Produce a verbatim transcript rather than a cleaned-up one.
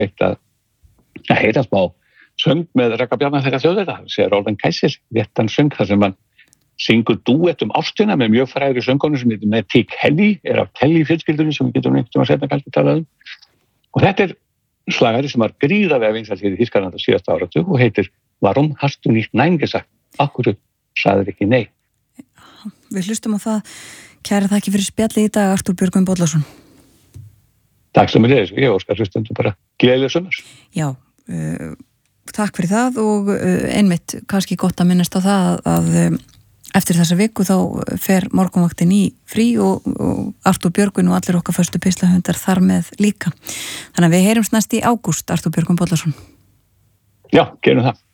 eitt að, að heyra smá söng með Ragga Bjarnar þeirra þjóðverða, segir Rolf Kaiser, réttan söng þar sem hann syngur dúett um ástina með mjög frægri söngkonu sem heitir Matty Kelly, er af Kelly fjölskyldunni sem við getum einhvern veginn að setja kannski talað um. Og þetta er slagari sem var gríðarlega vinsæll hér í Þýskalandi á síðasta áratug og heitir Warum hast du nicht nein gesagt? Akkur sagðir ekki nei. Við hlustum á það. Kæra þakki fyrir spjalli í dag, Artúr Björgvin Bollason. Takk sem er þess. Ég óskar hlustendum bara gleðilega sumars. Já, uh, takk fyrir það og uh, einmitt kannski gott að minnast á það að, að um, eftir þessa viku þá fer morgunvaktin í frí og, og Artúr Björgvin og allir okkar föstu pislahundar þar með líka. Þannig að við heyrumst næst í ágúst, Artúr Björgvin Bollason. Já, gerum það.